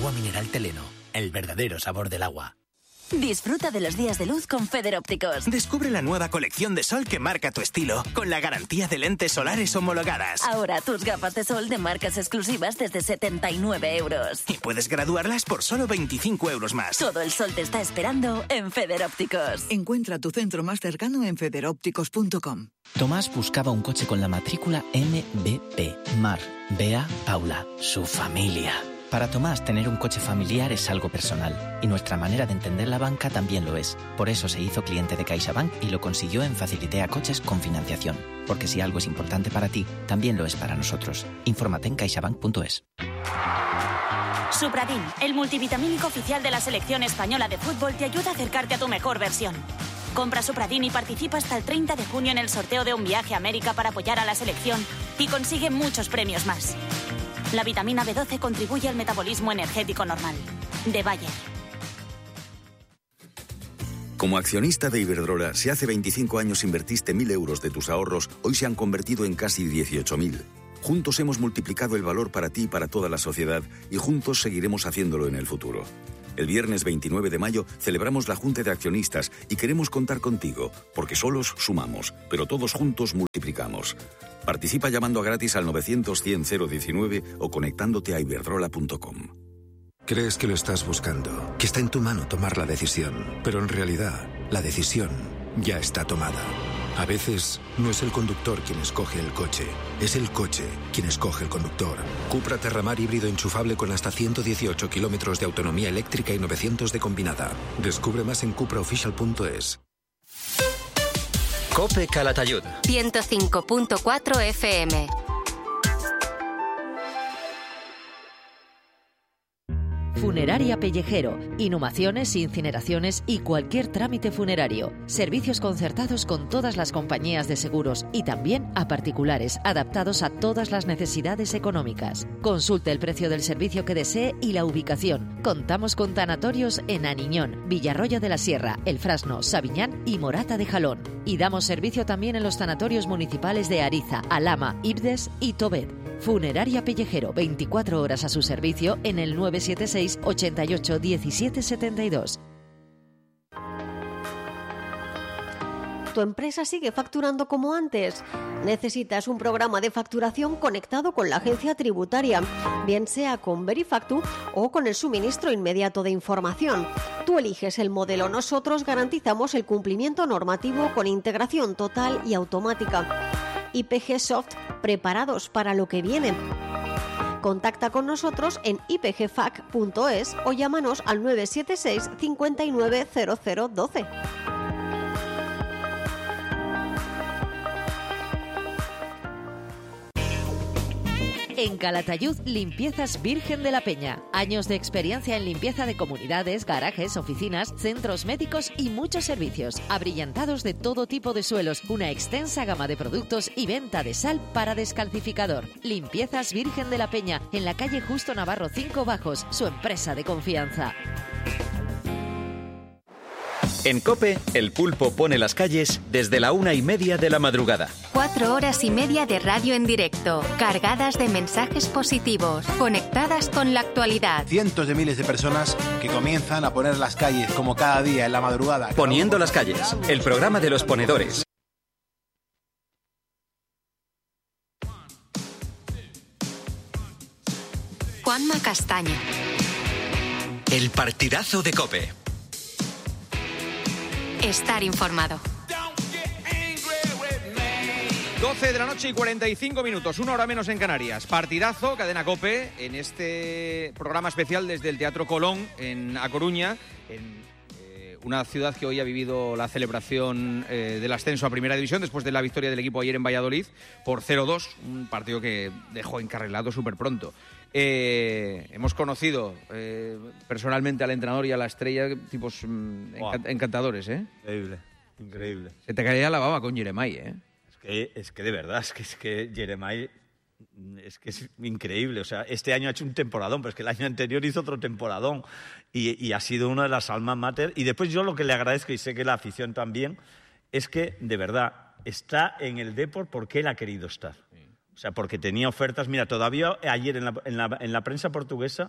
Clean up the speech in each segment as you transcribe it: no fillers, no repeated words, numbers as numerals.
Agua mineral Teleno, el verdadero sabor del agua. Disfruta de los días de luz con Federópticos. Descubre la nueva colección de sol que marca tu estilo, con la garantía de lentes solares homologadas. Ahora tus gafas de sol de marcas exclusivas desde 79 euros. Y puedes graduarlas por solo 25 euros más. Todo el sol te está esperando en Federópticos. Encuentra tu centro más cercano en federópticos.com. Tomás buscaba un coche con la matrícula MBP. Mar, Bea, Paula, su familia. Para Tomás, tener un coche familiar es algo personal, y nuestra manera de entender la banca también lo es. Por eso se hizo cliente de CaixaBank y lo consiguió en Facilitea Coches con financiación. Porque si algo es importante para ti, también lo es para nosotros. Infórmate en caixabank.es. Supradin, el multivitamínico oficial de la selección española de fútbol, te ayuda a acercarte a tu mejor versión. Compra Supradin y participa hasta el 30 de junio en el sorteo de un viaje a América para apoyar a la selección y consigue muchos premios más. La vitamina B12 contribuye al metabolismo energético normal. De Bayer. Como accionista de Iberdrola, si hace 25 años invertiste 1.000 euros de tus ahorros, hoy se han convertido en casi 18.000. Juntos hemos multiplicado el valor para ti y para toda la sociedad, y juntos seguiremos haciéndolo en el futuro. El viernes 29 de mayo celebramos la Junta de Accionistas y queremos contar contigo, porque solos sumamos, pero todos juntos multiplicamos. Participa llamando a gratis al 900-100-019 o conectándote a iberdrola.com. Crees que lo estás buscando, que está en tu mano tomar la decisión, pero en realidad la decisión ya está tomada. A veces no es el conductor quien escoge el coche, es el coche quien escoge el conductor. Cupra Terramar híbrido enchufable con hasta 118 kilómetros de autonomía eléctrica y 900 de combinada. Descubre más en cupraofficial.es. COPE Calatayud 105.4 FM. Funeraria Pellejero. Inhumaciones, incineraciones y cualquier trámite funerario. Servicios concertados con todas las compañías de seguros y también a particulares, adaptados a todas las necesidades económicas. Consulte el precio del servicio que desee y la ubicación. Contamos con tanatorios en Aniñón, Villarroyo de la Sierra, El Frasno, Sabiñán y Morata de Jalón. Y damos servicio también en los tanatorios municipales de Ariza, Alhama, Ibdes y Tobet. Funeraria Pellejero, 24 horas a su servicio en el 976 88 17 72. ¿Tu empresa sigue facturando como antes? Necesitas un programa de facturación conectado con la agencia tributaria, bien sea con Verifactu o con el suministro inmediato de información. Tú eliges el modelo, nosotros garantizamos el cumplimiento normativo con integración total y automática. IPG Soft, preparados para lo que viene. Contacta con nosotros en ipgfac.es o llámanos al 976 59 0012. En Calatayud, Limpiezas Virgen de la Peña. Años de experiencia en limpieza de comunidades, garajes, oficinas, centros médicos y muchos servicios. Abrillantados de todo tipo de suelos, una extensa gama de productos y venta de sal para descalcificador. Limpiezas Virgen de la Peña, en la calle Justo Navarro 5 Bajos, su empresa de confianza. En COPE, el pulpo pone las calles desde la 1:30 de la madrugada. 4 horas y media de radio en directo, cargadas de mensajes positivos, conectadas con la actualidad. Cientos de miles de personas que comienzan a poner las calles como cada día en la madrugada. Poniendo las calles, el programa de los ponedores. Juanma Castaño. El partidazo de COPE. Estar informado. 12 de la noche y 45 minutos, 1 hora menos en Canarias. Partidazo, cadena COPE, en este programa especial desde el Teatro Colón, en A Coruña, en una ciudad que hoy ha vivido la celebración del ascenso a Primera División después de la victoria del equipo ayer en Valladolid por 0-2, un partido que dejó encarrilado súper pronto. Hemos conocido personalmente al entrenador y a la estrella, tipos encantadores, ¿eh? Increíble. Se te caía la baba con Jeremai, ¿eh? Es que de verdad, es que Jeremai es increíble. O sea, este año ha hecho un temporadón, pero es que el año anterior hizo otro temporadón y ha sido una de las almas mater. Y después yo lo que le agradezco, y sé que la afición también, es que de verdad está en el Depor porque él ha querido estar. O sea, porque tenía ofertas. Mira, todavía ayer en la prensa portuguesa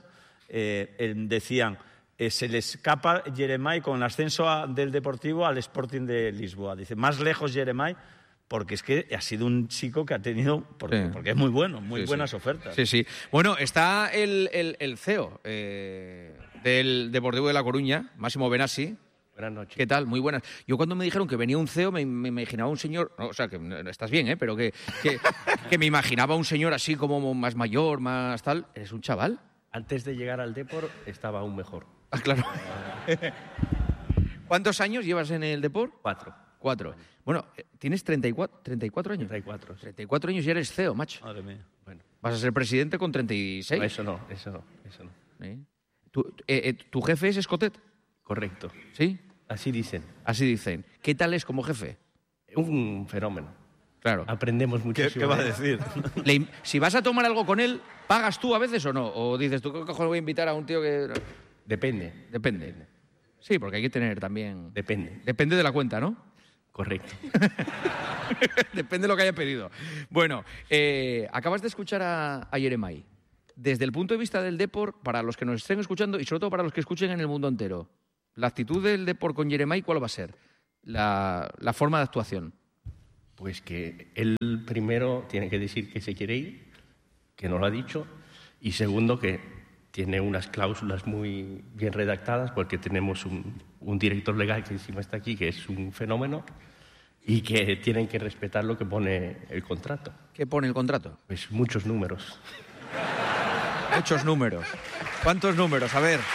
decían, se le escapa Jeremai con el ascenso del Deportivo al Sporting de Lisboa. Dice, más lejos Jeremai, porque es que ha sido un chico que ha tenido, porque es muy bueno, muy buenas ofertas. Sí, sí. Bueno, está el CEO del Deportivo de La Coruña, Máximo Benassi. Buenas noches. ¿Qué tal? Muy buenas. Yo cuando me dijeron que venía un CEO me imaginaba un señor, no, o sea, que estás bien, pero que me imaginaba un señor así como más mayor, más tal. ¿Eres un chaval? Antes de llegar al Depor estaba aún mejor. Ah, claro. ¿Cuántos años llevas en el Depor? 4. Bueno, ¿tienes 34 años? 34. 34 años y eres CEO, macho. Madre mía. Bueno. ¿Vas a ser presidente con 36? No, eso no. ¿Eh? ¿Tu jefe es Escotet? Correcto. ¿Sí? Así dicen. Así dicen. ¿Qué tal es como jefe? Un fenómeno. Claro. Aprendemos muchísimo. ¿Qué va a decir? Si vas a tomar algo con él, ¿pagas tú a veces o no? ¿O dices, tú qué cojones voy a invitar a un tío que...? Depende. Sí, porque hay que tener también... Depende. Depende de la cuenta, ¿no? Correcto. Depende de lo que haya pedido. Bueno, acabas de escuchar a Jeremai. Desde el punto de vista del Depor, para los que nos estén escuchando y sobre todo para los que escuchen en el mundo entero, la actitud del Depor con Jeremai, ¿cuál va a ser? La forma de actuación. Pues que él primero tiene que decir que se quiere ir, que no lo ha dicho, y segundo que tiene unas cláusulas muy bien redactadas porque tenemos un director legal que encima está aquí, que es un fenómeno, y que tienen que respetar lo que pone el contrato. ¿Qué pone el contrato? Pues muchos números. Muchos números. ¿Cuántos números? A ver.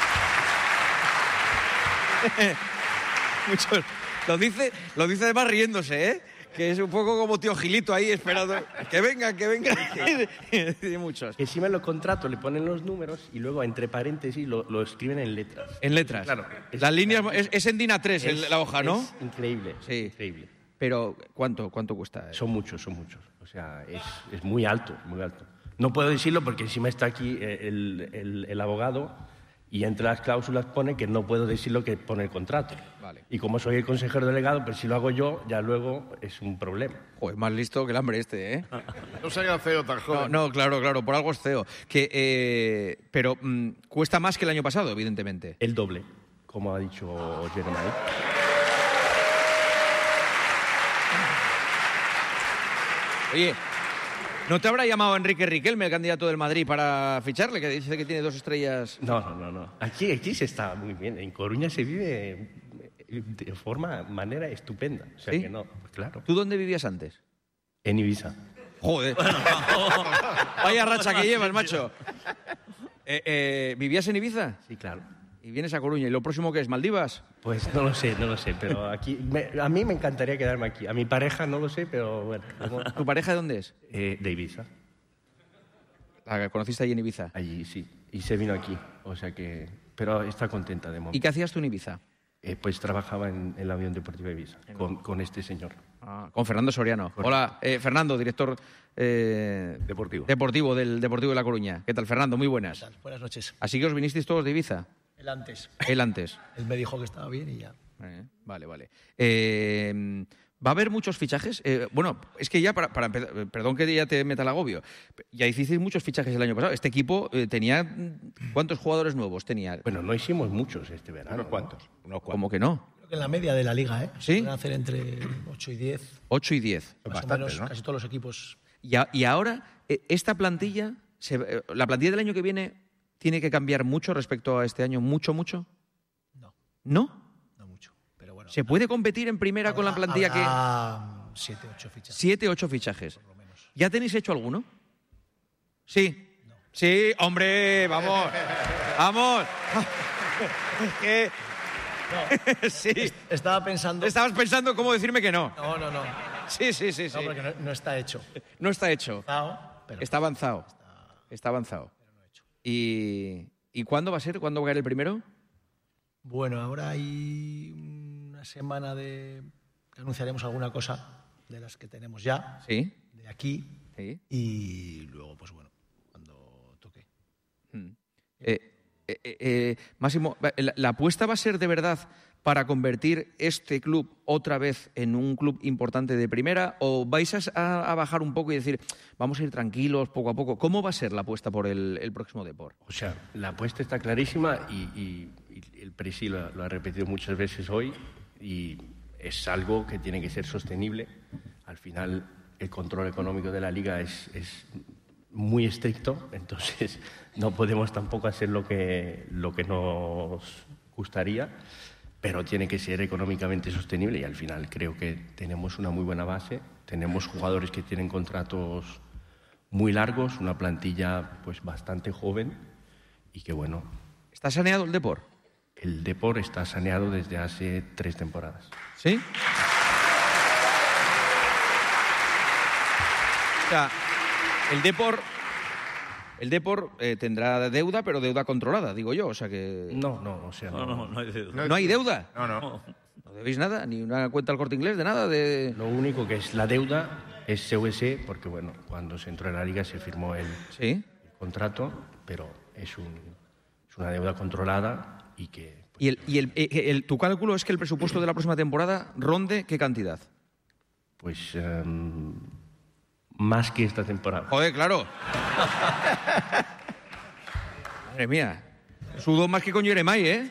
Muchos. Lo dice además riéndose, ¿eh? Que es un poco como tío Gilito ahí esperando. Que venga. Dice muchos. Encima en los contratos le ponen los números y luego entre paréntesis lo escriben en letras. En letras. Claro. Las líneas es en DIN A3 la hoja, ¿no? Es increíble. Sí. Increíble. Pero ¿cuánto cuesta? Son muchos. O sea, es muy alto, muy alto. No puedo decirlo porque encima está aquí el abogado y entre las cláusulas pone que no puedo decir lo que pone el contrato. Vale. Y como soy el consejero delegado, pues si lo hago yo, ya luego es un problema. Joder, más listo que el hambre ¿eh? No se haga CEO tan joven. No, claro, por algo es CEO. Pero cuesta más que el año pasado, evidentemente. El doble, como ha dicho Jeremai. Oye, ¿no te habrá llamado Enrique Riquelme, el candidato del Madrid, para ficharle, que dice que tiene 2 estrellas? No. Aquí se está muy bien. En Coruña se vive de manera estupenda. O sea, ¿sí? Que no, claro. ¿Tú dónde vivías antes? En Ibiza. Joder. Vaya racha que llevas, macho. ¿Vivías en Ibiza? Sí, claro. Y vienes a Coruña. ¿Y lo próximo qué es? ¿Maldivas? Pues no lo sé, pero aquí a mí me encantaría quedarme aquí. A mi pareja no lo sé, pero bueno. ¿Tu pareja de dónde es? De Ibiza. ¿La que conociste allí en Ibiza? Allí, sí. Y se vino aquí, o sea que... Pero está contenta de momento. ¿Y qué hacías tú en Ibiza? Pues trabajaba en la Unión Deportiva Ibiza, con este señor. Con Fernando Soriano. Correcto. Hola, Fernando, director deportivo del Deportivo de La Coruña. ¿Qué tal, Fernando? Muy buenas. ¿Qué tal? Buenas noches. ¿Así que os vinisteis todos de Ibiza? Él antes. Él me dijo que estaba bien y ya. Vale. ¿Va a haber muchos fichajes? Bueno, es que ya para empezar, perdón que ya te meta el agobio, ya hicisteis muchos fichajes el año pasado. Este equipo tenía... ¿Cuántos jugadores nuevos tenía? Bueno, no hicimos muchos este verano. ¿Unos cuantos? ¿Cómo que no? Creo que en la media de la liga, ¿eh? ¿Sí? Van a hacer entre 8 y 10. 8 y 10. Más o menos, ¿no? Casi todos los equipos. Y ahora, esta plantilla, la plantilla del año que viene, ¿tiene que cambiar mucho respecto a este año? ¿Mucho? No. ¿No? No mucho, pero bueno. ¿Se puede competir en primera con la plantilla que...? 7, 8 fichajes. 7, 8 fichajes. Por lo menos. ¿Ya tenéis hecho alguno? Sí. No. Sí, hombre, vamos. ¡Vamos! ¿Qué? No. Sí. Estaba pensando... Estabas pensando cómo decirme que no. No. Sí. No, porque no está hecho. No está hecho. Pero está avanzado. Está avanzado. Pero no hecho. ¿Y cuándo va a ser? ¿Cuándo va a caer el primero? Bueno, ahora hay una semana que anunciaremos alguna cosa de las que tenemos ya. Sí. De aquí. Sí. Y luego, pues bueno, cuando toque. Máximo, ¿la apuesta va a ser de verdad para convertir este club otra vez en un club importante de primera, o vais a bajar un poco y decir, vamos a ir tranquilos poco a poco? ¿Cómo va a ser la apuesta por el próximo Depor? O sea, la apuesta está clarísima y el presi lo ha repetido muchas veces hoy, y es algo que tiene que ser sostenible. Al final, el control económico de la Liga es muy estricto, entonces no podemos tampoco hacer lo que nos gustaría, pero tiene que ser económicamente sostenible, y al final creo que tenemos una muy buena base, tenemos jugadores que tienen contratos muy largos, una plantilla pues bastante joven, y que bueno. ¿Está saneado el Depor? El Depor está saneado desde hace 3 temporadas. ¿Sí? O sea, el Depor tendrá deuda, pero deuda controlada, digo yo, o sea que... No hay deuda. ¿No hay deuda? No. ¿No debéis nada? ¿Ni una cuenta al Corte Inglés de nada? Lo único que es la deuda es CVC, porque bueno, cuando se entró en la Liga se firmó el contrato, pero es una deuda controlada y que... Pues, ¿Y tu cálculo es que el presupuesto de la próxima temporada ronde qué cantidad? Pues... más que esta temporada. Joder, claro. Madre mía. Sudo más que con Jeremai, ¿eh?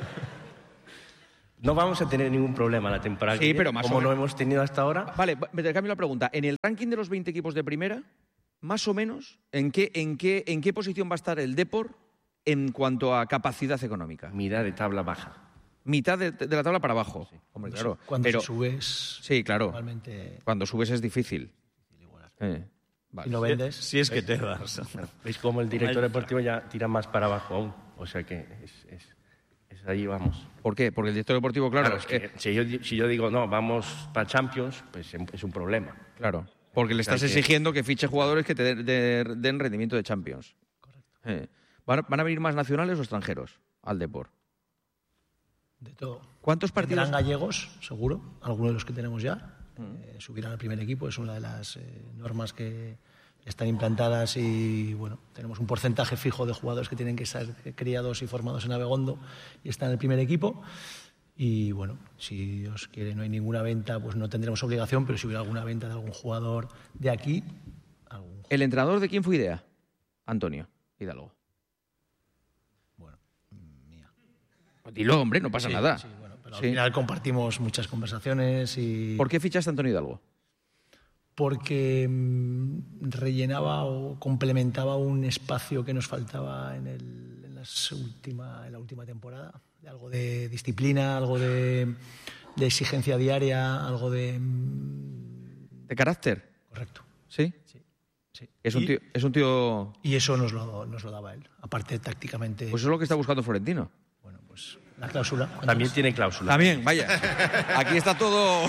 No vamos a tener ningún problema la temporada que viene, pero más como lo hemos tenido hasta ahora. Vale, te cambio la pregunta. En el ranking de los 20 equipos de primera, más o menos, ¿en qué posición va a estar el Depor en cuanto a capacidad económica? Mitad de tabla baja. Mitad de la tabla para abajo. Sí. Hombre, claro. Cuando subes... Sí, claro. Normalmente... Cuando subes es difícil. Vale. Si no vendes... Si es que te das. Es como el director deportivo ya tira más para abajo aún. O sea que es ahí vamos. ¿Por qué? Porque el director deportivo, claro... es que si yo digo, no, vamos para Champions, pues es un problema. Claro, porque le estás exigiendo que fiche jugadores que te den rendimiento de Champions. Correcto. ¿Van a venir más nacionales o extranjeros al Depor? De todo. ¿Cuántos partidos? Vendrán gallegos, seguro, algunos de los que tenemos ya. Subirán al primer equipo, es una de las normas que están implantadas, y bueno, tenemos un porcentaje fijo de jugadores que tienen que ser criados y formados en Abegondo y están en el primer equipo. Y bueno, si Dios quiere no hay ninguna venta, pues no tendremos obligación, pero si hubiera alguna venta de algún jugador de aquí... ¿El entrenador de quién fue idea? Antonio Hidalgo. Bueno, mía. Pues dilo, hombre, no pasa nada. Sí, bueno, pero al final compartimos muchas conversaciones y... ¿Por qué fichaste a Antonio Hidalgo? Porque rellenaba o complementaba un espacio que nos faltaba en la última temporada. Algo de disciplina, algo de exigencia diaria, algo de... ¿De carácter? Correcto. ¿Sí? Sí. Es un tío... Y eso nos lo daba él. Aparte, tácticamente... Pues eso es lo que está buscando Florentino. Bueno, pues la cláusula. También tiene cláusula. También, vaya. Aquí está todo...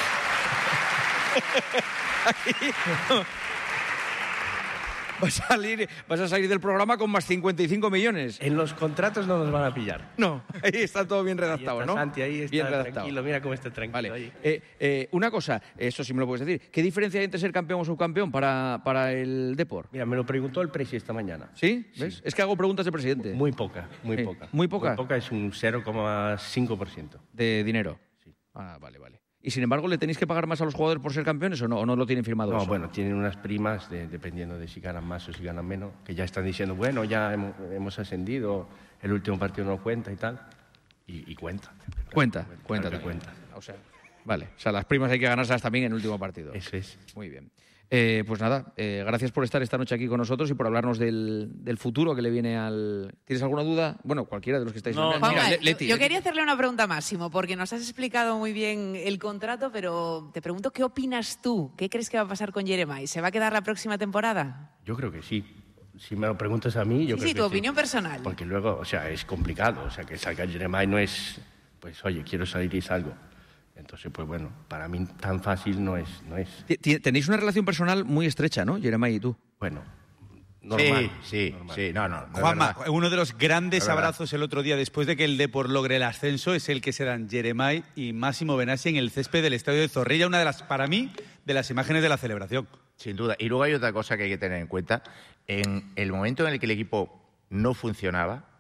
Vas a salir del programa con más 55 millones. En los contratos no nos van a pillar. No, ahí está todo bien redactado, ¿no? Santi, ahí está bien redactado. Tranquilo, mira cómo está tranquilo. Vale. Ahí. Una cosa, eso sí me lo puedes decir. ¿Qué diferencia hay entre ser campeón o subcampeón para el Depor? Mira, me lo preguntó el presi esta mañana. ¿Sí? ¿Ves? Sí. Es que hago preguntas de presidente. Muy poca, muy poca. ¿Muy poca? Muy poca, es un 0,5%. ¿De dinero? Sí. Ah, vale. ¿Y sin embargo le tenéis que pagar más a los jugadores por ser campeones o no? ¿O no lo tienen firmado? No, eso? Bueno, tienen unas primas dependiendo de si ganan más o si ganan menos, que ya están diciendo, bueno, ya hemos ascendido, el último partido no cuenta y tal. Y cuenta. Cuenta. O sea, vale. O sea, las primas hay que ganárselas también en el último partido. Eso es. Muy bien. Pues nada, gracias por estar esta noche aquí con nosotros y por hablarnos del futuro que le viene al... ¿Tienes alguna duda? Bueno, cualquiera de los que estáis... No, Mira, Leti, yo quería hacerle una pregunta a Máximo, porque nos has explicado muy bien el contrato, pero te pregunto, ¿qué opinas tú? ¿Qué crees que va a pasar con Jeremai? ¿Se va a quedar la próxima temporada? Yo creo que sí. Si me lo preguntas a mí, yo creo que sí. Sí, tu opinión personal. Porque luego, o sea, es complicado. O sea, que salga Jeremai no es... Pues, oye, quiero salir y salgo. Entonces, pues bueno, para mí tan fácil no es. Tenéis una relación personal muy estrecha, ¿no, Jeremai y tú? Bueno, normal. Sí. No. Juanma, uno de los grandes abrazos el otro día después de que el Depor logre el ascenso es el que se dan Jeremai y Máximo Benassi en el césped del Estadio de Zorrilla, una de las, para mí, de las imágenes de la celebración. Sin duda. Y luego hay otra cosa que hay que tener en cuenta. En el momento en el que el equipo no funcionaba,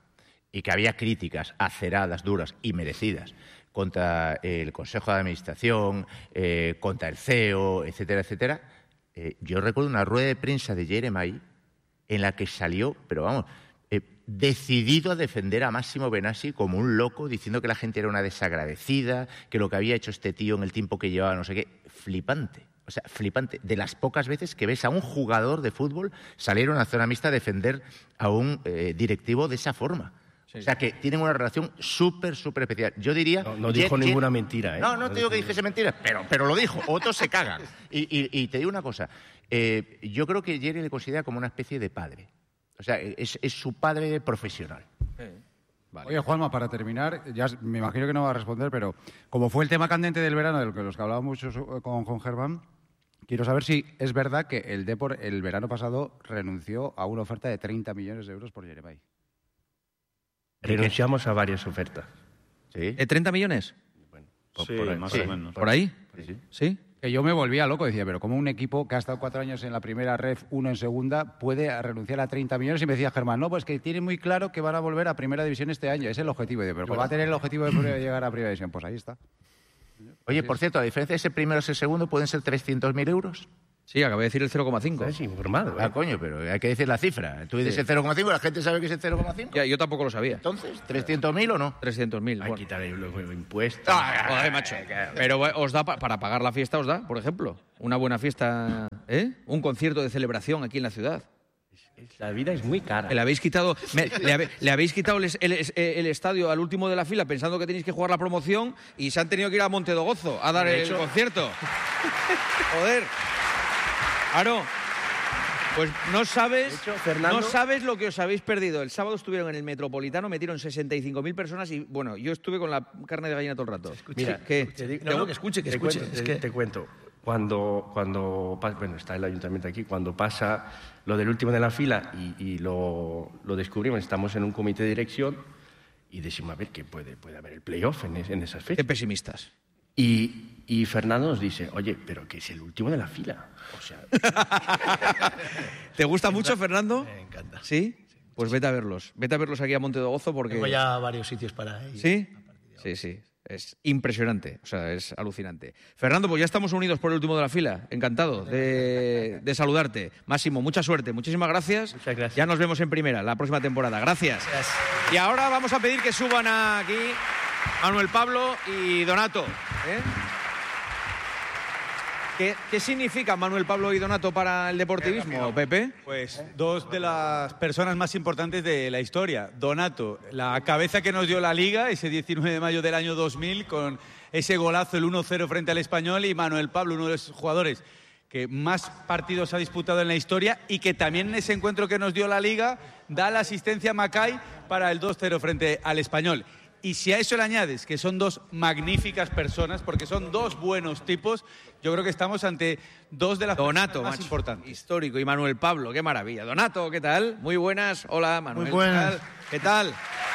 y que había críticas aceradas, duras y merecidas contra el Consejo de Administración, contra el CEO, etcétera, etcétera, yo recuerdo una rueda de prensa de Jeremai en la que salió, pero vamos, decidido a defender a Massimo Benassi como un loco, diciendo que la gente era una desagradecida, que lo que había hecho este tío en el tiempo que llevaba, no sé qué, flipante. O sea, flipante. De las pocas veces que ves a un jugador de fútbol salir a una zona mixta a defender a un directivo de esa forma. Sí. O sea, que tienen una relación súper, súper especial. Yo diría... No dijo ninguna mentira, ¿eh? No te digo que dijese mentira, pero lo dijo. Otros se cagan. Y te digo una cosa. Yo creo que Jerry le considera como una especie de padre. O sea, es su padre profesional. Vale. Oye, Juanma, para terminar, ya me imagino que no va a responder, pero como fue el tema candente del verano, de los que hablábamos mucho con Germán, quiero saber si es verdad que el Depor el verano pasado renunció a una oferta de 30 millones de euros por Jeremai. Renunciamos a varias ofertas. ¿Sí? ¿30 millones? Bueno, sí, por ahí, más o menos. ¿Por ahí? ¿Sí? Que yo me volvía loco, decía, pero ¿cómo un equipo que ha estado 4 años en la primera ref, 1 en segunda, puede renunciar a 30 millones? Y me decía Germán, no, pues que tiene muy claro que van a volver a primera división este año, es el objetivo. Y digo, pero va a tener el objetivo de llegar a primera división, pues ahí está. Oye, por cierto, a diferencia de ese primero y ese segundo, ¿pueden ser 300.000 euros? Sí, acabé de decir el 0,5. Es informado. Coño, pero hay que decir la cifra. Tú dices el 0,5, ¿la gente sabe que es el 0,5? Ya, yo tampoco lo sabía. Entonces, ¿300.000 o no? 300.000. Hay Bueno. que quitar ahí los impuestos. Joder, macho. Pero os da para pagar la fiesta, os da, por ejemplo. Una buena fiesta, ¿eh? Un concierto de celebración aquí en la ciudad. La vida es muy cara. Le habéis quitado, le habéis quitado el estadio al último de la fila pensando que tenéis que jugar la promoción y se han tenido que ir a Monte do Gozo a dar el concierto. Joder. Claro. Pues no sabes lo que os habéis perdido. El sábado estuvieron en el Metropolitano, metieron 65.000 personas y, bueno, yo estuve con la carne de gallina todo el rato. Mira, ¿qué? que escuche. Te cuento. Cuando bueno, está el ayuntamiento aquí, cuando pasa lo del último de la fila y lo descubrimos, estamos en un comité de dirección y decimos, a ver, que puede haber el playoff en esas fechas. Qué pesimistas. Y Fernando nos dice, oye, pero que es el último de la fila. O sea... ¿Te gusta mucho, Fernando? Me encanta. ¿Sí? Pues vete a verlos. Vete a verlos aquí a Monte do Gozo porque... Tengo ya varios sitios para ir. ¿Sí? Sí. Es impresionante, o sea, es alucinante. Fernando, pues ya estamos unidos por el último de la fila. Encantado de saludarte. Máximo, mucha suerte. Muchísimas gracias. Muchas gracias. Ya nos vemos en primera, la próxima temporada. Gracias. Y ahora vamos a pedir que suban aquí Manuel Pablo y Donato. ¿Qué significa Manuel Pablo y Donato para el deportivismo, Pepe? Pues dos de las personas más importantes de la historia. Donato, la cabeza que nos dio la Liga ese 19 de mayo del año 2000 con ese golazo, el 1-0 frente al Español, y Manuel Pablo, uno de los jugadores que más partidos ha disputado en la historia y que también en ese encuentro que nos dio la Liga da la asistencia a Macay para el 2-0 frente al Español. Y si a eso le añades que son dos magníficas personas, porque son dos buenos tipos, yo creo que estamos ante dos de las Donato, personas más importantes. Histórico, y Manuel Pablo, qué maravilla. Donato, ¿qué tal? Muy buenas. Hola, Manuel. Muy buenas. ¿Qué tal?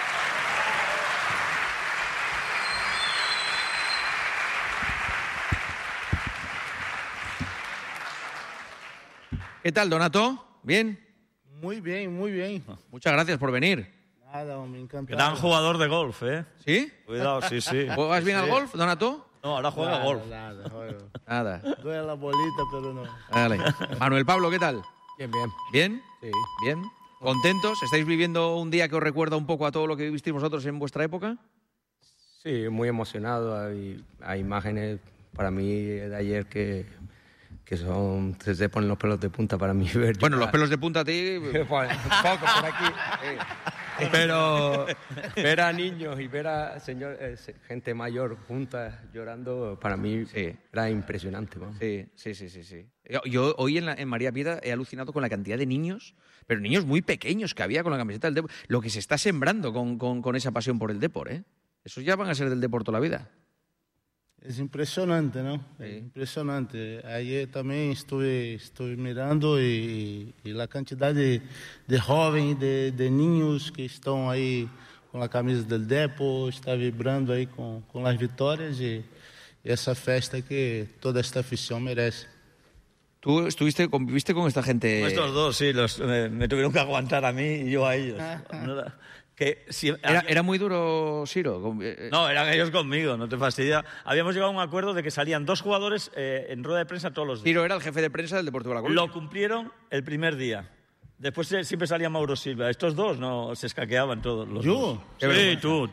¿Qué tal, Donato? ¿Bien? Muy bien, muy bien. Muchas gracias por venir. Nada, me encanta. Gran jugador de golf, ¿eh? ¿Sí? Cuidado, sí. ¿Juegas bien al golf, Donato? No, ahora juega golf. Nada. Duele la bolita, pero no. Vale. Manuel Pablo, ¿qué tal? Bien. ¿Bien? Sí. ¿Bien? ¿Contentos? ¿Estáis viviendo un día que os recuerda un poco a todo lo que vivisteis vosotros en vuestra época? Sí, muy emocionado. Hay imágenes para mí de ayer que se ponen los pelos de punta para mí ver. Bueno, los pelos de punta a ti... un poco por aquí. Pero ver a niños y ver a gente mayor juntas llorando, para mí era impresionante. Vamos. Sí. Yo hoy en María Piedra he alucinado con la cantidad de niños, pero niños muy pequeños que había con la camiseta del Depor. Lo que se está sembrando con esa pasión por el Depor, ¿eh? Esos ya van a ser del Depor toda la vida. Es impresionante, ¿no? Sí. Es impresionante. Ayer también estuve mirando y la cantidad de jóvenes, de niños que están ahí con la camisa del Depor, está vibrando ahí con las victorias y esa fiesta que toda esta afición merece. ¿Tú conviviste con esta gente? Estos dos, sí, me tuvieron que aguantar a mí y yo a ellos. Que si, ¿Era muy duro, Siro? No, eran ellos conmigo, no te fastidia. Habíamos llegado a un acuerdo de que salían 2 jugadores en rueda de prensa todos los días. Siro era el jefe de prensa del Deportivo La Coruña. Lo cumplieron el primer día. Después siempre salía Mauro Silva. Estos dos no se escaqueaban todos los dos. Sí, tú.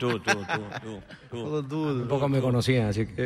Un poco me conocían, así que...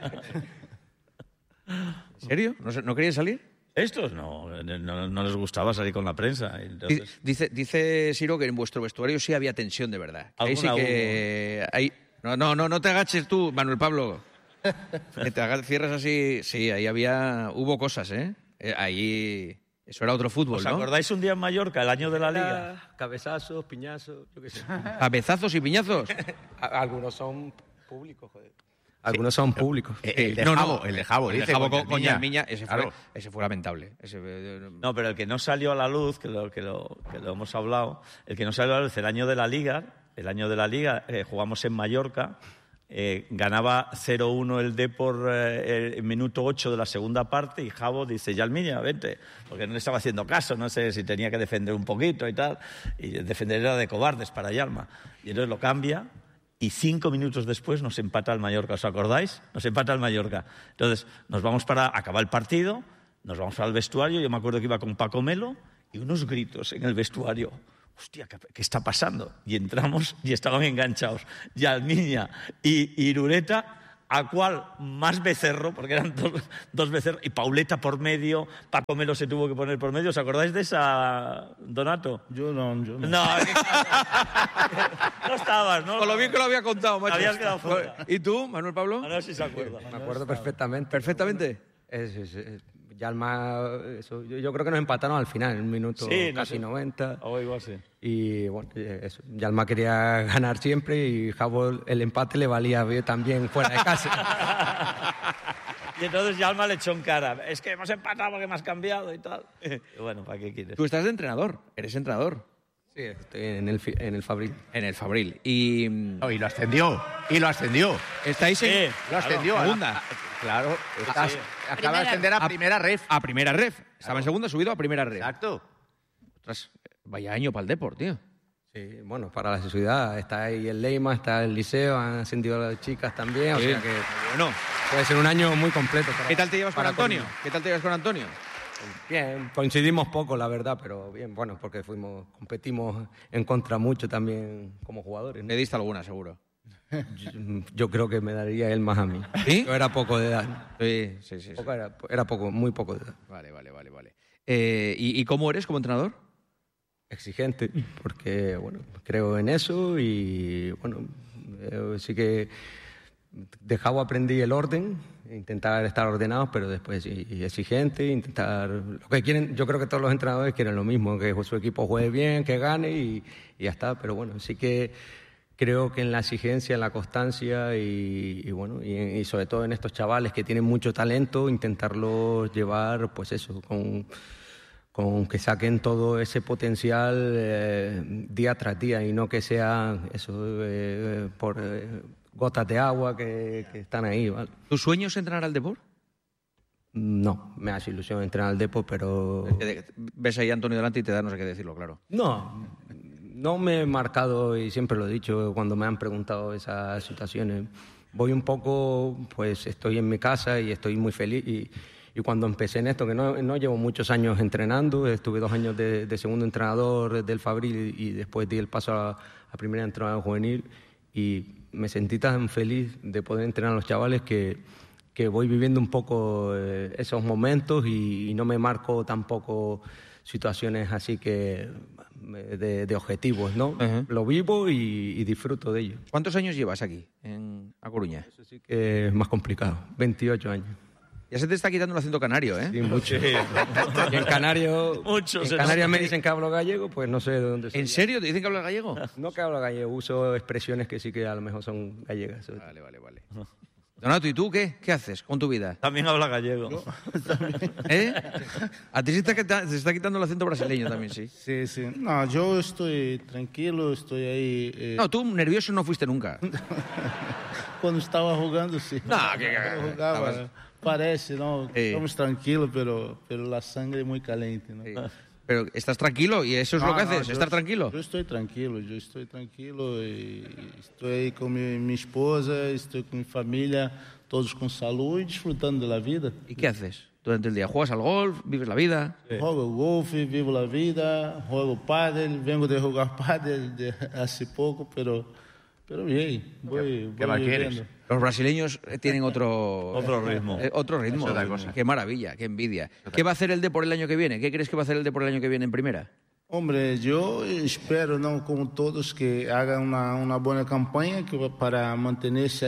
¿En serio? ¿No querían salir? Estos no les gustaba salir con la prensa. Entonces... Dice Siro que en vuestro vestuario sí había tensión de verdad. Ahí sí que... Ahí... No te agaches tú, Manuel Pablo. Que te cierres así. Sí, ahí hubo cosas, ¿eh? Ahí... Eso era otro fútbol, ¿no? ¿Os acordáis un día en Mallorca, el año de la Liga? Cabezazos, piñazos, yo qué sé. ¿Cabezazos y piñazos? Algunos son públicos, joder. Algunos son públicos. El de Jabo, dice. El Jabo con Yalmiña, ese fue lamentable. No, pero el que no salió a la luz, que lo hemos hablado, el que no salió a la luz, el año de la Liga, jugamos en Mallorca, ganaba 0-1 el Depor en minuto 8 de la segunda parte y Jabo dice, Yalmiña, vente, porque no le estaba haciendo caso, no sé si tenía que defender un poquito y tal, y defender era de cobardes para Yalma. Y entonces lo cambia. Y 5 minutos después nos empata el Mallorca, ¿os acordáis? Nos empata el Mallorca. Entonces, nos vamos para acabar el partido, nos vamos al vestuario, yo me acuerdo que iba con Paco Melo, y unos gritos en el vestuario. Hostia, ¿qué está pasando? Y entramos y estaban enganchados Yalmiña y Irureta, a cual más becerro, porque eran dos becerros, y Pauleta por medio, Paco Melo se tuvo que poner por medio. ¿Os acordáis de esa, Donato? Yo no. No estabas, ¿no? Con lo bien que lo había contado, macho. Habías quedado fuera. ¿Y tú, Manuel Pablo? A ver si se acuerda. Me acuerdo perfectamente. ¿Perfectamente? Yalma, yo creo que nos empataron al final, en un minuto casi 90. O igual sí. Y bueno, eso. Yalma quería ganar siempre y Jabo el empate le valía bien también fuera de casa. Y entonces Yalma le echó en cara. Es que hemos empatado porque me has cambiado y tal. Y bueno, ¿para qué quieres? Tú estás de entrenador, eres entrenador. Sí, estoy en el Fabril. En el Fabril. Y lo ascendió. ¿Estáis en...? Lo ascendió. Segunda. Claro. Acaba de ascender a primera ref. A primera ref. Estaba en segunda, subido a primera ref. Exacto. Ostras, vaya año para el Depor, tío. Sí, bueno, para la ciudad. Está ahí el Leima, está el Liceo, han ascendido las chicas también. Sí. O sea que, bueno, puede ser un año muy completo. ¿Qué tal te llevas con Antonio? Bien, coincidimos poco, la verdad, pero bien, bueno, porque competimos en contra mucho también como jugadores, ¿no? Le diste alguna, seguro. Yo creo que me daría él más a mí. ¿Sí? Yo era poco de edad. Sí. Era poco, muy poco de edad. Vale. ¿Y cómo eres como entrenador? Exigente, porque, bueno, creo en eso y, bueno, sí que de Jabo aprendí el orden, intentar estar ordenados, pero después exigente, intentar... Lo que quieren, yo creo que todos los entrenadores quieren lo mismo, que su equipo juegue bien, que gane y ya está, pero bueno, sí que creo que en la exigencia, en la constancia y bueno, y sobre todo en estos chavales que tienen mucho talento, intentarlos llevar, pues eso, con que saquen todo ese potencial día tras día y no que sea eso por gotas de agua que están ahí, ¿vale? ¿Tu sueño es entrenar al Depor? No, me hace ilusión entrenar al Depor, pero... Ves ahí a Antonio delante y te da no sé qué decirlo, claro. No me he marcado, y siempre lo he dicho cuando me han preguntado esas situaciones. Voy un poco, pues estoy en mi casa y estoy muy feliz. Y cuando empecé en esto, que no llevo muchos años entrenando, estuve 2 años de segundo entrenador del Fabril y después di el paso a primera entrenador juvenil y me sentí tan feliz de poder entrenar a los chavales que voy viviendo un poco esos momentos y no me marco tampoco situaciones así que de objetivos, ¿no? Uh-huh. Lo vivo y disfruto de ello. ¿Cuántos años llevas aquí, A Coruña? Eso sí que es más complicado, 28 años. Ya se te está quitando el acento canario, ¿eh? Sí, mucho. Sí. Y en Canario, Muchos. en Canarias me dicen que hablo gallego, pues no sé de dónde soy. ¿En serio te dicen que hablas gallego? No que hablo gallego, uso expresiones que sí que a lo mejor son gallegas. Vale. Donato, ¿y tú qué haces con tu vida? También habla gallego. ¿No? ¿Eh? A ti se está quitando el acento brasileño también, sí. Sí. No, yo estoy tranquilo, estoy ahí... No, tú nervioso no fuiste nunca. Cuando estaba jugando, sí. No, jugaba, parece, ¿no? Estamos tranquilos, pero la sangre es muy caliente, ¿no? Sí. Pero estás tranquilo y eso es lo que haces, estar tranquilo. Yo estoy tranquilo y estoy ahí con mi esposa, estoy con mi familia, todos con salud y disfrutando de la vida. ¿Y qué haces durante el día? ¿Juegas al golf? ¿Vives la vida? Juego golf, vivo la vida, juego pádel, vengo de jugar pádel hace poco, pero bien, voy viviendo. Los brasileños tienen otro ritmo. Otro ritmo. Qué maravilla, qué envidia. ¿Qué va a hacer el Depor el año que viene? ¿Qué crees que va a hacer el Depor el año que viene en primera? Hombre, yo espero, ¿no? Como todos, que hagan una buena campaña para mantenerse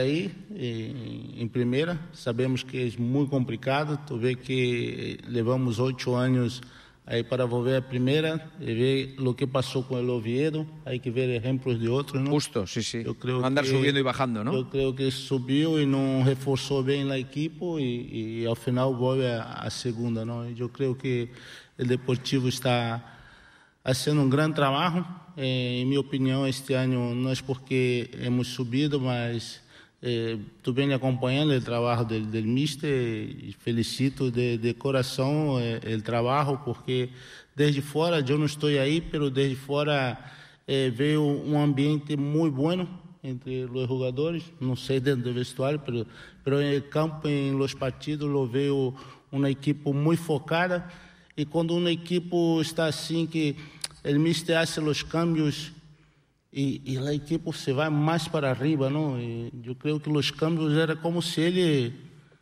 ahí en primera. Sabemos que es muy complicado. Tú ves que llevamos 8 años ahí para volver a primera y ver lo que pasó con el Oviedo. Hay que ver ejemplos de otros, ¿no? Justo, sí. Yo creo andar subiendo y bajando, ¿no? Yo creo que subió y no reforzó bien el equipo y al final vuelve a segunda, ¿no? Yo creo que el Deportivo está haciendo un gran trabajo. En mi opinión, este año no es porque hemos subido, mas tú vienes acompañando el trabajo del míster y felicito de corazón el trabajo, porque desde fuera, yo no estoy ahí, pero desde fuera veo un ambiente muy bueno entre los jugadores, no sé dentro del vestuario, pero en el campo, en los partidos, lo veo una equipo muy focada. Y cuando un equipo está así, que el míster hace los cambios y el equipo se va más para arriba, ¿no? Yo creo que los cambios era como si él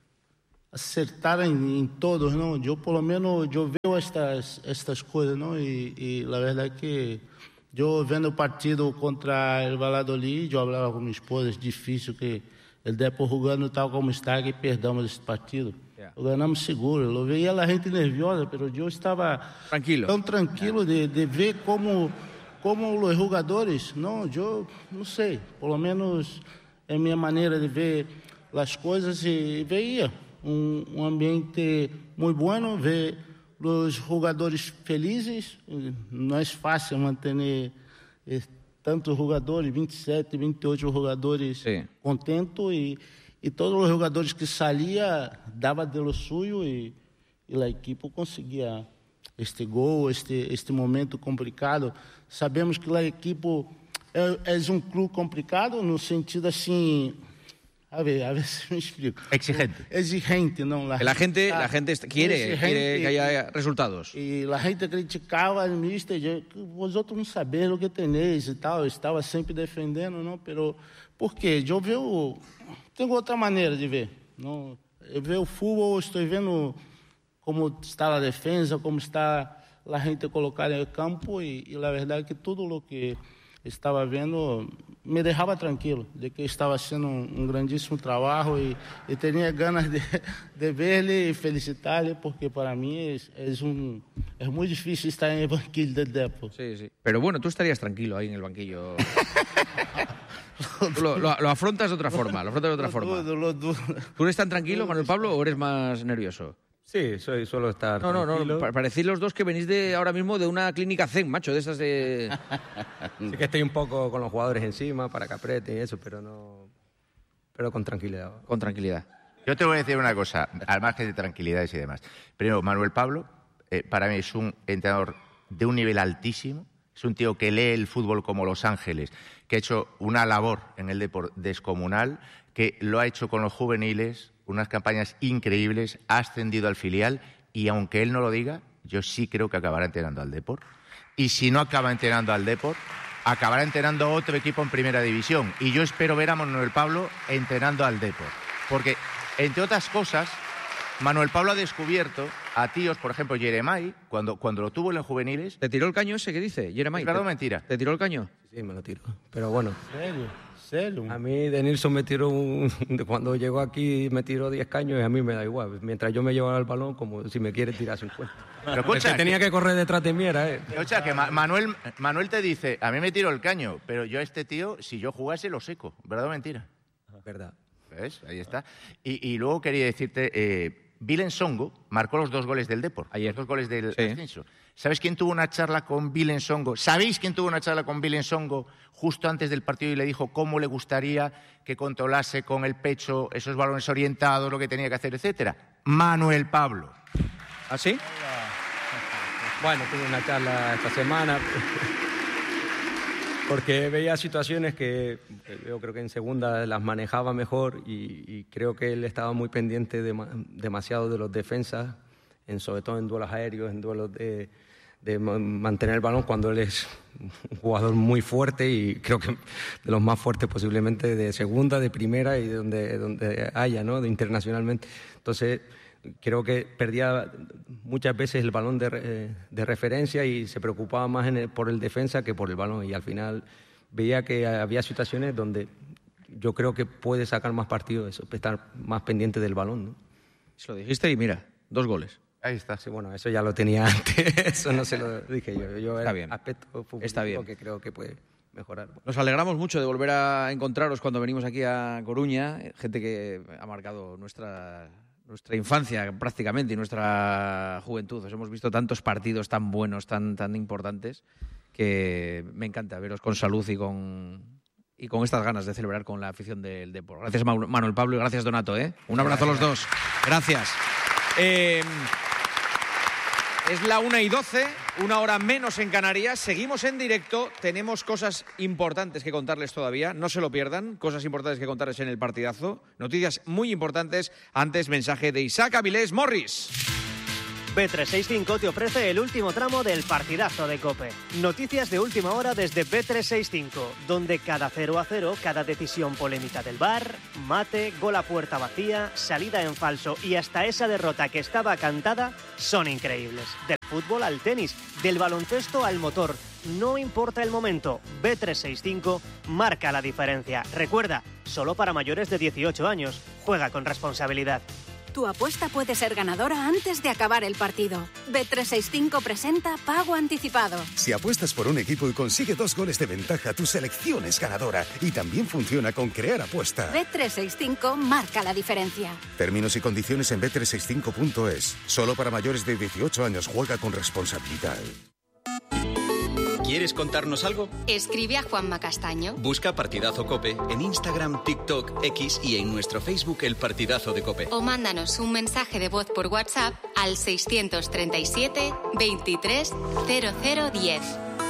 acertara en todos, ¿no? Yo por lo menos yo veo estas cosas, ¿no? Y la verdad que yo viendo el partido contra el Valladolid, yo hablaba con mi esposa, es difícil que el Depor jugando tal como está, que perdamos esse partido. Lo ganamos seguro. Lo veía la gente nerviosa, pero yo estaba tan tranquilo de ver como los jugadores, yo no sé, por lo menos en mi manera de ver las cosas, y veía un ambiente muy bueno, ver los jugadores felizes. No es fácil mantener tantos jugadores, 27, 28 jugadores contentos y todos los jugadores que salían daban de lo suyo y la equipo conseguía este gol, este momento complicado. Sabemos que a equipo é um clube complicado no sentido assim, a ver si me explico. Exigente, não. La gente quiere que haya resultados. E a gente criticava al mister, vosotros não sabeis o que tenéis e tal. Eu estava sempre defendendo, não, pero por quê? Eu tenho outra maneira de ver, não. Eu vejo o futebol, estou vendo como está a defesa, como está a gente colocada no campo e a verdade é que tudo o que estava vendo me deixava tranquilo, de que estava sendo um grandíssimo trabalho e tinha ganas de ver-lhe e felicitar-lhe, porque para mim é muito difícil estar en el banquillo del Depor. Sí. Pero bueno, tú estarías tranquilo ahí en el banquillo. Lo afrontas de otra forma, ¿Tú eres tan tranquilo, Manuel Pablo, o eres más nervioso? Sí, suelo estar tranquilo. No, parecéis los dos que venís ahora mismo de una clínica zen, macho, de esas de... Sí que estoy un poco con los jugadores encima para que aprieten y eso, pero con tranquilidad. Con tranquilidad. Yo te voy a decir una cosa, al margen de tranquilidades y demás. Primero, Manuel Pablo, para mí es un entrenador de un nivel altísimo, es un tío que lee el fútbol como Los Ángeles, que ha hecho una labor en el Depor descomunal, que lo ha hecho con los juveniles, unas campañas increíbles, ha ascendido al filial y aunque él no lo diga, yo sí creo que acabará entrenando al Depor. Y si no acaba entrenando al Depor, acabará entrenando a otro equipo en primera división. Y yo espero ver a Manuel Pablo entrenando al Depor. Porque, entre otras cosas, Manuel Pablo ha descubierto a tíos, por ejemplo, Jeremai, cuando lo tuvo en los juveniles... ¿Te tiró el caño ese que dice, Jeremai? ¿Es verdad o mentira? ¿Te tiró el caño? Sí, me lo tiró. Pero bueno... ¿Serio? A mí Denilson me tiró cuando llegó aquí me tiró 10 caños y a mí me da igual. Mientras yo me llevaba el balón, como si me quiere tirar 50. Pero escucha, tenía que correr detrás de mí era Escucha, que Manuel te dice, a mí me tiró el caño, pero yo a este tío, si yo jugase, lo seco. ¿Verdad o mentira? Verdad. ¿Ves? Ahí está. Y luego quería decirte... Willem Songo marcó los 2 goles del Depor, ayer. Los 2 goles del ascenso. ¿Sabes quién tuvo una charla con Willem Songo? ¿Sabéis quién tuvo una charla con Willem Songo justo antes del partido y le dijo cómo le gustaría que controlase con el pecho esos balones orientados, lo que tenía que hacer, etcétera? Manuel Pablo. ¿Ah, sí? Bueno, tuve una charla esta semana porque veía situaciones que yo creo que en segunda las manejaba mejor y creo que él estaba muy pendiente demasiado de los defensas, sobre todo en duelos aéreos, en duelos de mantener el balón, cuando él es un jugador muy fuerte y creo que de los más fuertes posiblemente de segunda, de primera y de donde haya, ¿no? Internacionalmente. Entonces creo que perdía muchas veces el balón de referencia y se preocupaba más por el defensa que por el balón, y al final veía que había situaciones donde yo creo que puede sacar más partido de eso, estar más pendiente del balón, ¿no? Se lo dijiste y mira, 2 goles. Ahí está. Sí, bueno, eso ya lo tenía antes, eso no se lo dije yo. Está bien. Aspecto futbolístico que creo que puede mejorar. Nos alegramos mucho de volver a encontraros cuando venimos aquí a Coruña, gente que ha marcado nuestra infancia prácticamente y nuestra juventud. Os hemos visto tantos partidos tan buenos, tan importantes, que me encanta veros con salud y con estas ganas de celebrar con la afición del Depor. Gracias Manuel Pablo y gracias Donato. Un abrazo a los dos. Gracias. Es la 1:12, 1 hora menos en Canarias. Seguimos en directo. Tenemos cosas importantes que contarles todavía. No se lo pierdan. Cosas importantes que contarles en el partidazo. Noticias muy importantes. Antes, mensaje de Isaac Avilés Morris. Bet365 te ofrece el último tramo del partidazo de COPE. Noticias de última hora desde Bet365, donde cada 0-0, cada decisión polémica del VAR, mate, gol a puerta vacía, salida en falso y hasta esa derrota que estaba cantada son increíbles. Del fútbol al tenis, del baloncesto al motor, no importa el momento, Bet365 marca la diferencia. Recuerda, solo para mayores de 18 años. Juega con responsabilidad. Tu apuesta puede ser ganadora antes de acabar el partido. Bet365 presenta Pago Anticipado. Si apuestas por un equipo y consigue 2 goles de ventaja, tu selección es ganadora. Y también funciona con Crear Apuesta. Bet365 marca la diferencia. Términos y condiciones en bet365.es. Solo para mayores de 18 años. Juega con responsabilidad. ¿Quieres contarnos algo? Escribe a Juanma Castaño. Busca Partidazo COPE en Instagram, TikTok, X y en nuestro Facebook El Partidazo de COPE. O mándanos un mensaje de voz por WhatsApp al 637 23 0010.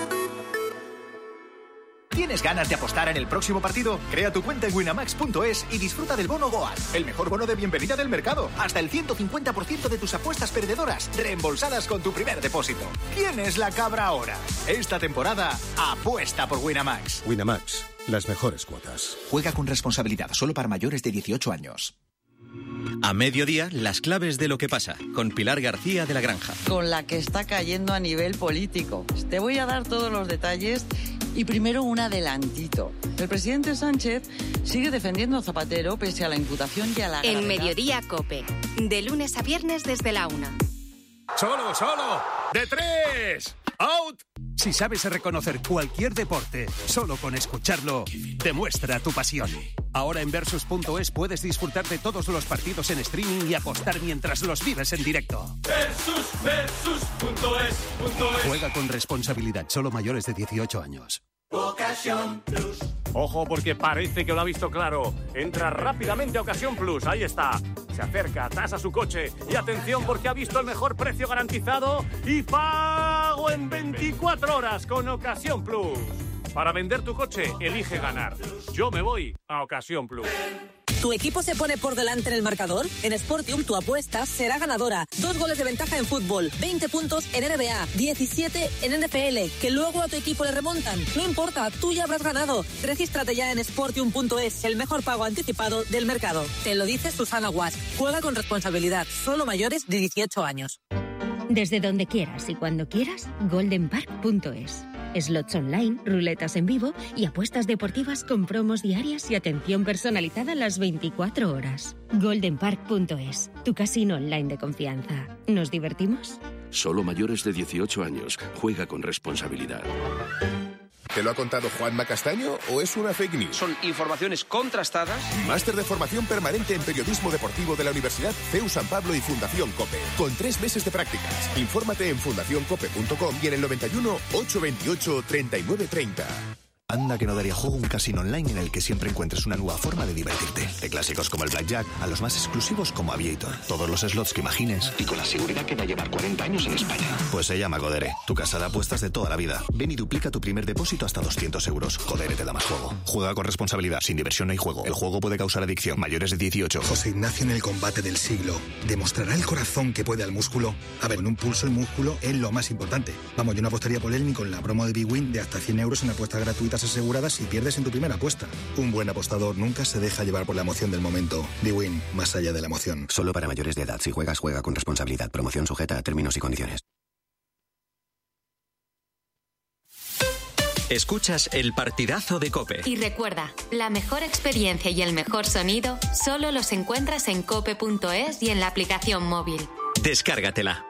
¿Tienes ganas de apostar en el próximo partido? Crea tu cuenta en winamax.es y disfruta del bono Goal, el mejor bono de bienvenida del mercado. Hasta el 150% de tus apuestas perdedoras reembolsadas con tu primer depósito. ¿Quién es la cabra ahora? Esta temporada, apuesta por Winamax. Winamax, las mejores cuotas. Juega con responsabilidad, solo para mayores de 18 años. A mediodía, las claves de lo que pasa, con Pilar García de la Granja. Con la que está cayendo a nivel político. Te voy a dar todos los detalles y primero un adelantito. El presidente Sánchez sigue defendiendo a Zapatero pese a la imputación y a la gravedad. En Mediodía COPE, de lunes a viernes desde la 1. ¡Solo! ¡De 3! ¡Out! Si sabes reconocer cualquier deporte, solo con escucharlo, demuestra tu pasión. Ahora en Versus.es puedes disfrutar de todos los partidos en streaming y apostar mientras los vives en directo. Versus.es. Juega con responsabilidad, solo mayores de 18 años. Ocasión Plus. Ojo, porque parece que lo ha visto claro. Entra rápidamente a Ocasión Plus, ahí está. Se acerca, tasa su coche y atención porque ha visto el mejor precio garantizado y pago en 24 horas con Ocasión Plus. Para vender tu coche, elige ganar. Yo me voy a Ocasión Plus. ¿Tu equipo se pone por delante en el marcador? En Sportium tu apuesta será ganadora. 2 goles de ventaja en fútbol, 20 puntos en NBA, 17 en NFL, que luego a tu equipo le remontan. No importa, tú ya habrás ganado. Regístrate ya en Sportium.es, el mejor pago anticipado del mercado. Te lo dice Susana Guas. Juega con responsabilidad, solo mayores de 18 años. Desde donde quieras y cuando quieras, goldenpark.es. Slots online, ruletas en vivo y apuestas deportivas con promos diarias y atención personalizada las 24 horas. goldenpark.es, tu casino online de confianza. ¿Nos divertimos? Solo mayores de 18 años. Juega con responsabilidad. ¿Te lo ha contado Juanma Castaño o es una fake news? Son informaciones contrastadas. Máster de formación permanente en periodismo deportivo de la Universidad CEU San Pablo y Fundación COPE. Con 3 meses de prácticas. Infórmate en fundacioncope.com y en el 91 828 3930. Anda que no daría juego un casino online en el que siempre encuentres una nueva forma de divertirte. De clásicos como el Blackjack a los más exclusivos como Aviator. Todos los slots que imagines. Y con la seguridad que va a llevar 40 años en España. Pues se llama Codere, tu casa de apuestas de toda la vida. Ven y duplica tu primer depósito hasta 200 euros. Codere te da más juego. Juega con responsabilidad. Sin diversión no hay juego. El juego puede causar adicción. Mayores de 18. José Ignacio en el combate del siglo. ¿Demostrará el corazón que puede al músculo? A ver, con un pulso el músculo es lo más importante. Vamos, yo no apostaría por él ni con la promo de Big Win de hasta 100 euros en apuestas gratuitas aseguradas si pierdes en tu primera apuesta. Un buen apostador nunca se deja llevar por la emoción del momento. Big Win, más allá de la emoción. Solo para mayores de edad. Si juegas, juega con responsabilidad. Promoción sujeta a términos y condiciones. Escuchas el partidazo de COPE. Y recuerda, la mejor experiencia y el mejor sonido solo los encuentras en cope.es y en la aplicación móvil. Descárgatela.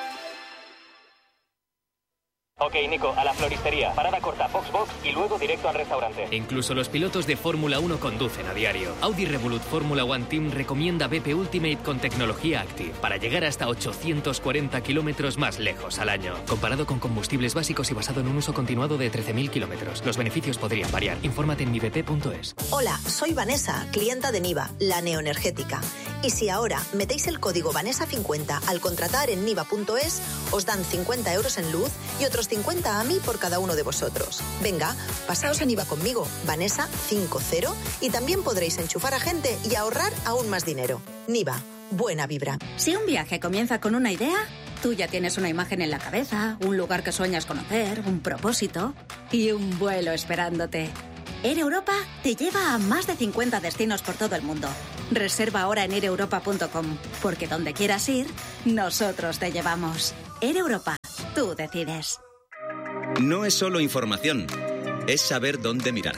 Ok, Nico, a la floristería. Parada corta, Foxbox y luego directo al restaurante. Incluso los pilotos de Fórmula 1 conducen a diario. Audi Revolut Fórmula 1 Team recomienda BP Ultimate con tecnología Active para llegar hasta 840 kilómetros más lejos al año. Comparado con combustibles básicos y basado en un uso continuado de 13.000 kilómetros. Los beneficios podrían variar. Infórmate en mibp.es. Hola, soy Vanessa, clienta de Niva, la neoenergética. Y si ahora metéis el código Vanessa50 al contratar en niva.es, os dan 50 euros en luz y otros 50 a mí por cada uno de vosotros. Venga, pasaos a Niva conmigo, Vanessa50, y también podréis enchufar a gente y ahorrar aún más dinero. Niva, buena vibra. Si un viaje comienza con una idea, tú ya tienes una imagen en la cabeza, un lugar que sueñas conocer, un propósito y un vuelo esperándote. Air Europa te lleva a más de 50 destinos por todo el mundo. Reserva ahora en aireuropa.com, porque donde quieras ir, nosotros te llevamos. Air Europa, tú decides. No es solo información, es saber dónde mirar.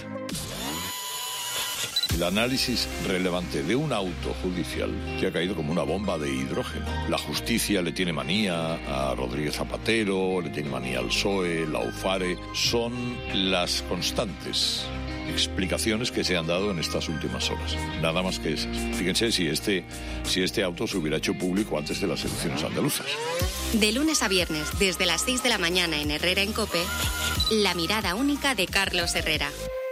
El análisis relevante de un auto judicial que ha caído como una bomba de hidrógeno. La justicia le tiene manía a Rodríguez Zapatero, le tiene manía al PSOE, la UFARE. Son las constantes explicaciones que se han dado en estas últimas horas. Nada más que esas. Fíjense si este auto se hubiera hecho público antes de las elecciones andaluzas. De lunes a viernes, desde las 6 de la mañana en Herrera en COPE, la mirada única de Carlos Herrera.